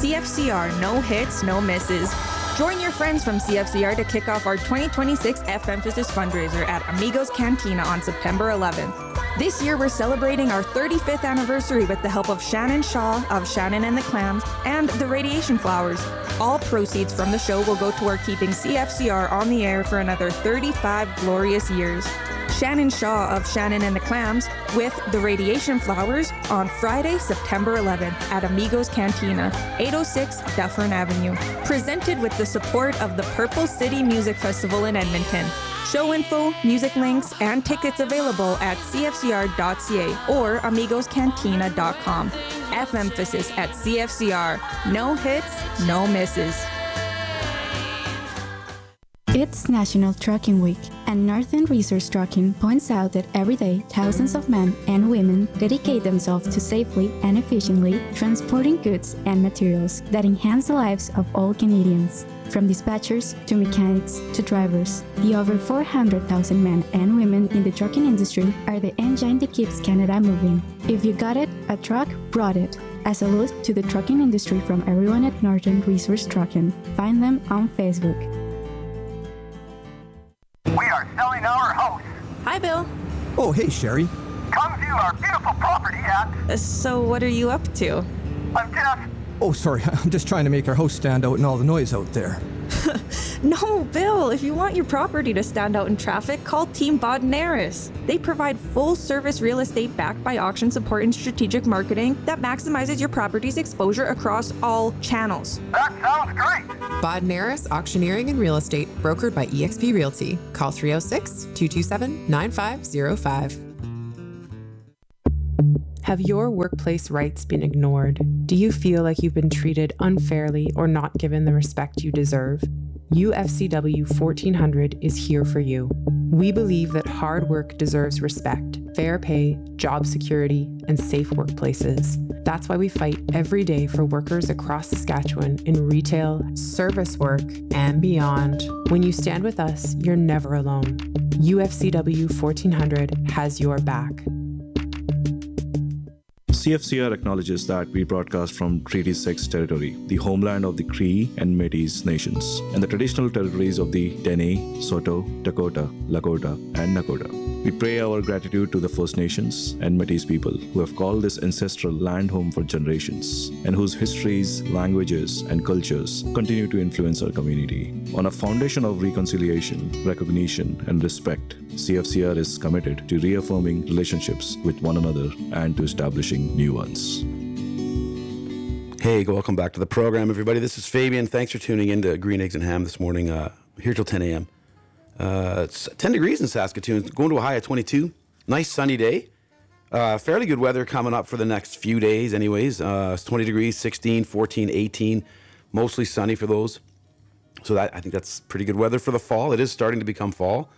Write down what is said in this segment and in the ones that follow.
CFCR, no hits, no misses. Join your friends from CFCR to kick off our 2026 F-Emphasis fundraiser at Amigos Cantina on September 11th. This year, we're celebrating our 35th anniversary with the help of Shannon Shaw of Shannon and the Clams and the Radiation Flowers. All proceeds from the show will go toward keeping CFCR on the air for another 35 glorious years. Shannon Shaw of Shannon and the Clams with the Radiation Flowers on Friday, September 11th at Amigos Cantina, 806 Dufferin Avenue. Presented with the support of the Purple City Music Festival in Edmonton. Show info, music links, and tickets available at cfcr.ca or amigoscantina.com. F-Emphasis at CFCR. No hits, no misses. It's National Trucking Week, and Northern Resource Trucking points out that every day thousands of men and women dedicate themselves to safely and efficiently transporting goods and materials that enhance the lives of all Canadians. From dispatchers to mechanics to drivers, the over 400,000 men and women in the trucking industry are the engine that keeps Canada moving. If you got it, a truck brought it. A salute to the trucking industry from everyone at Northern Resource Trucking. Find them on Facebook. We are selling our house. Hi, Bill. Oh, hey, Sherry. Come view our beautiful property at... So what are you up to? I'm Jeff. Oh, sorry, I'm just trying to make our house stand out in all the noise out there. No, Bill, if you want your property to stand out in traffic, call Team Bodnaris. They provide full-service real estate backed by auction support and strategic marketing that maximizes your property's exposure across all channels. That sounds great. Bodnaris Auctioneering and Real Estate, brokered by eXp Realty. Call 306-227-9505. Have your workplace rights been ignored? Do you feel like you've been treated unfairly or not given the respect you deserve? UFCW 1400 is here for you. We believe that hard work deserves respect, fair pay, job security, and safe workplaces. That's why we fight every day for workers across Saskatchewan in retail, service work, and beyond. When you stand with us, you're never alone. UFCW 1400 has your back. CFCR acknowledges that we broadcast from Treaty 6 territory, the homeland of the Cree and Métis nations, and the traditional territories of the Dene, Saulteaux, Dakota, Lakota, and Nakota. We pray our gratitude to the First Nations and Métis people who have called this ancestral land home for generations, and whose histories, languages, and cultures continue to influence our community. On a foundation of reconciliation, recognition, and respect, CFCR is committed to reaffirming relationships with one another and to establishing new ones. Hey, welcome back to the program, everybody. This is Fabian. Thanks for tuning in to Green Eggs and Ham this morning, here till 10 a.m. It's 10 degrees in Saskatoon, going to a high of 22. Nice sunny day. Fairly good weather coming up for the next few days anyways. It's 20 degrees, 16, 14, 18. Mostly sunny for those. So I think that's pretty good weather for the fall. It is starting to become fall.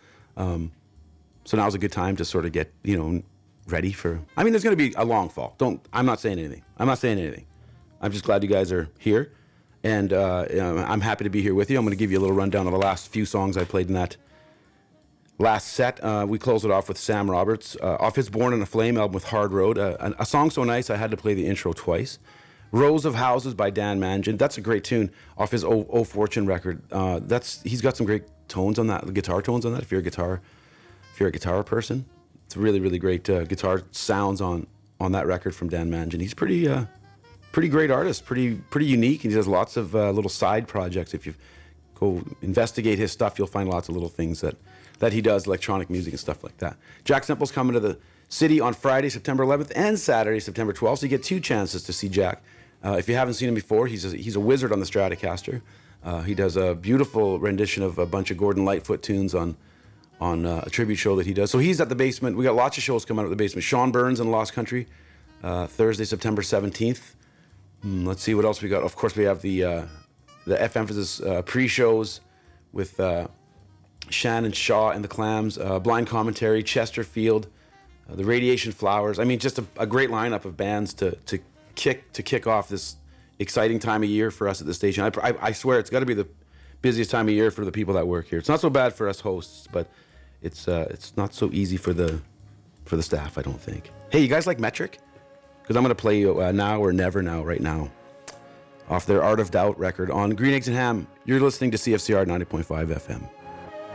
So now's a good time to sort of get, ready for... I mean, there's going to be a long fall. I'm not saying anything. I'm just glad you guys are here. And I'm happy to be here with you. I'm going to give you a little rundown of the last few songs I played in that last set. We closed it off with Sam Roberts, off his Born in a Flame album with Hard Road. A song so nice I had to play the intro twice. Rows of Houses by Dan Mangan. That's a great tune off his O Fortune record. He's got some great tones on that, guitar tones on that. If you're a guitar person, it's really, really great guitar sounds on that record from Dan Mangan. He's pretty great artist, pretty unique. He does lots of little side projects. If you go investigate his stuff, you'll find lots of little things that he does, electronic music and stuff like that. Jack Simple's coming to the city on Friday, September 11th, and Saturday, September 12th. So you get two chances to see Jack. If you haven't seen him before, he's a wizard on the Stratocaster. He does a beautiful rendition of a bunch of Gordon Lightfoot tunes on a tribute show that he does. So he's at the Basement. We got lots of shows coming out at the Basement. Sean Burns and Lost Country, Thursday, September 17th. Let's see what else we got. Of course, we have the F-Emphasis pre-shows with Shannon Shaw and the Clams, Blind Commentary, Chesterfield, the Radiation Flowers. I mean, just a great lineup of bands to kick off this exciting time of year for us at the station. I swear it's got to be the busiest time of year for the people that work here. It's not so bad for us hosts, but it's not so easy for the staff, I don't think. Hey, you guys like Metric? Because I'm going to play you Now or Never Now right now off their Art of Doubt record on Green Eggs and Ham. You're listening to CFCR 90.5 FM.